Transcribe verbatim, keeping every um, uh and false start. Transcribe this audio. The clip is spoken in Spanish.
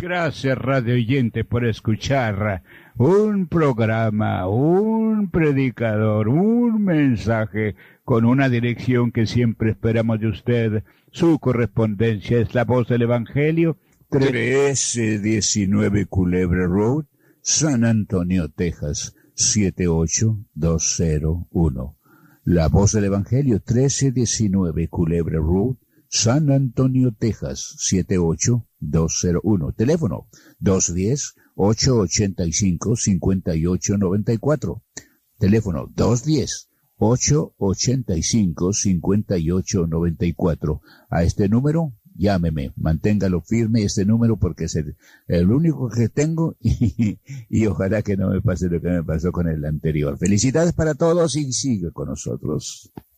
Gracias, radio oyente, por escuchar un programa, un predicador, un mensaje con una dirección que siempre esperamos de usted. Su correspondencia es La Voz del Evangelio, trece diecinueve Culebra Road, San Antonio, Texas, siete ocho dos cero uno. La Voz del Evangelio, trece diecinueve Culebra Road, San Antonio, Texas, siete ocho dos cero uno. Teléfono dos uno cero, ocho ocho cinco, cinco ocho nueve cuatro. Teléfono dos uno cero, ocho ocho cinco, cinco ocho nueve cuatro. A este número, llámeme, manténgalo firme este número porque es el, el único que tengo y, y ojalá que no me pase lo que me pasó con el anterior. Felicidades para todos y sigue con nosotros.